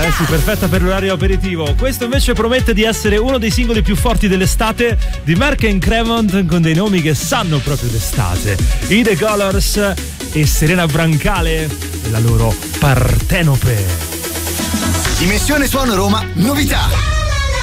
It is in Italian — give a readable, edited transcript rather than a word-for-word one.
sì, perfetta per l'orario aperitivo. Questo invece promette di essere uno dei singoli più forti dell'estate di Mark & Cremont, con dei nomi che sanno proprio d'estate. I The Colors e Serena Brancale e la loro Partenope. Dimensione Suono Roma, novità.